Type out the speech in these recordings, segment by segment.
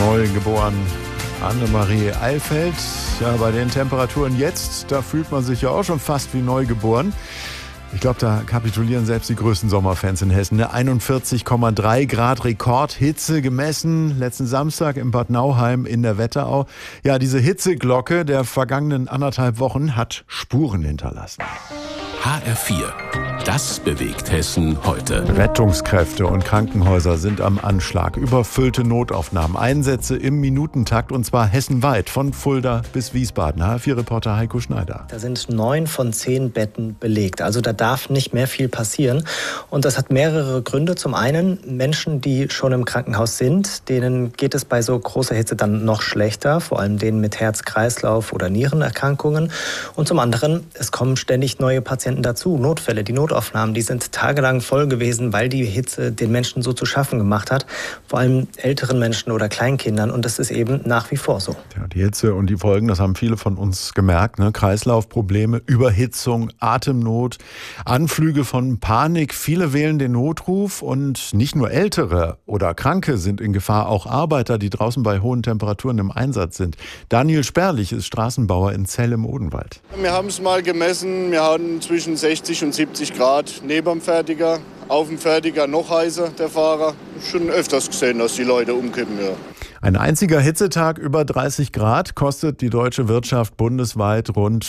neu geboren. Annemarie Eilfeld. Ja, bei den Temperaturen jetzt, da fühlt man sich ja auch schon fast wie neu geboren. Ich glaube, da kapitulieren selbst die größten Sommerfans in Hessen. 41,3 Grad Rekordhitze gemessen letzten Samstag in Bad Nauheim in der Wetterau. Ja, diese Hitzeglocke der vergangenen 1,5 Wochen hat Spuren hinterlassen. HR4, das bewegt Hessen heute. Rettungskräfte und Krankenhäuser sind am Anschlag. Überfüllte Notaufnahmen, Einsätze im Minutentakt und zwar hessenweit, von Fulda bis Wiesbaden. HR4-Reporter Heiko Schneider. Da sind 9 von 10 Betten belegt. Also da darf nicht mehr viel passieren. Und das hat mehrere Gründe. Zum einen Menschen, die schon im Krankenhaus sind, denen geht es bei so großer Hitze dann noch schlechter. Vor allem denen mit Herz-Kreislauf- oder Nierenerkrankungen. Und zum anderen, es kommen ständig neue Patienten dazu. Notfälle, die Notaufnahmen, die sind tagelang voll gewesen, weil die Hitze den Menschen so zu schaffen gemacht hat. Vor allem älteren Menschen oder Kleinkindern. Und das ist eben nach wie vor so. Ja, die Hitze und die Folgen, das haben viele von uns gemerkt. Ne? Kreislaufprobleme, Überhitzung, Atemnot, Anflüge von Panik. Viele wählen den Notruf und nicht nur Ältere oder Kranke sind in Gefahr, auch Arbeiter, die draußen bei hohen Temperaturen im Einsatz sind. Daniel Sperlich ist Straßenbauer in Zell im Odenwald. Wir haben es mal gemessen. Wir hatten zwischen 60 und 70 Grad neben dem Fertiger, auf dem Fertiger noch heißer, der Fahrer. Schon öfters gesehen, dass die Leute umkippen, ja. Ein einziger Hitzetag über 30 Grad kostet die deutsche Wirtschaft bundesweit rund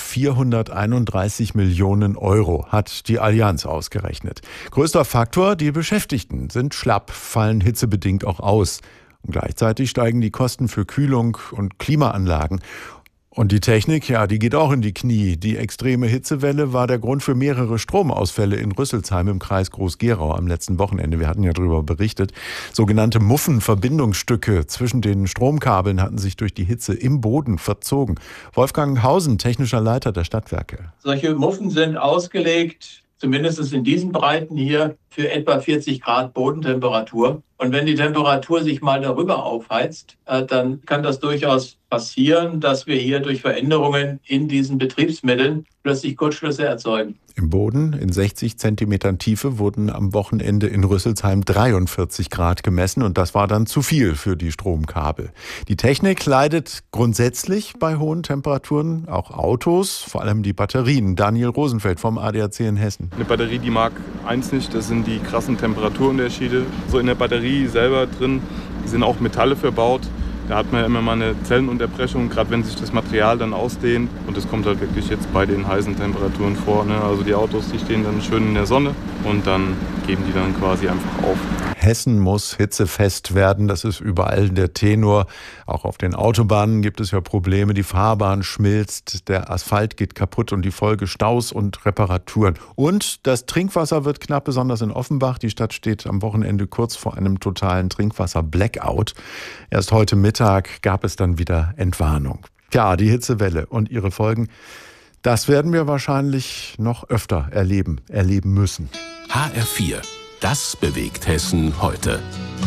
431 Millionen Euro, hat die Allianz ausgerechnet. Größter Faktor, die Beschäftigten sind schlapp, fallen hitzebedingt auch aus. Und gleichzeitig steigen die Kosten für Kühlung und Klimaanlagen. Und die Technik, ja, die geht auch in die Knie. Die extreme Hitzewelle war der Grund für mehrere Stromausfälle in Rüsselsheim im Kreis Groß-Gerau am letzten Wochenende. Wir hatten ja darüber berichtet. Sogenannte Muffenverbindungsstücke zwischen den Stromkabeln hatten sich durch die Hitze im Boden verzogen. Wolfgang Hausen, technischer Leiter der Stadtwerke. Solche Muffen sind ausgelegt, zumindest in diesen Breiten hier, für etwa 40 Grad Bodentemperatur. Und wenn die Temperatur sich mal darüber aufheizt, dann kann das durchaus passieren, dass wir hier durch Veränderungen in diesen Betriebsmitteln plötzlich Kurzschlüsse erzeugen. Im Boden in 60 Zentimetern Tiefe wurden am Wochenende in Rüsselsheim 43 Grad gemessen und das war dann zu viel für die Stromkabel. Die Technik leidet grundsätzlich bei hohen Temperaturen, auch Autos, vor allem die Batterien. Daniel Rosenfeld vom ADAC in Hessen. Eine Batterie, die mag eins nicht, das sind die krassen Temperaturunterschiede. So in der Batterie selber drin sind auch Metalle verbaut. Da hat man ja immer mal eine Zellenunterbrechung, gerade wenn sich das Material dann ausdehnt. Und das kommt halt wirklich jetzt bei den heißen Temperaturen vor. Ne? Also die Autos, die stehen dann schön in der Sonne und dann geben die dann quasi einfach auf. Hessen muss hitzefest werden, das ist überall der Tenor. Auch auf den Autobahnen gibt es ja Probleme. Die Fahrbahn schmilzt, der Asphalt geht kaputt und die Folge Staus und Reparaturen. Und das Trinkwasser wird knapp, besonders in Offenbach. Die Stadt steht am Wochenende kurz vor einem totalen Trinkwasser-Blackout. Erst heute Mittag gab es dann wieder Entwarnung. Ja, die Hitzewelle und ihre Folgen, das werden wir wahrscheinlich noch öfter erleben müssen. HR4, das bewegt Hessen heute.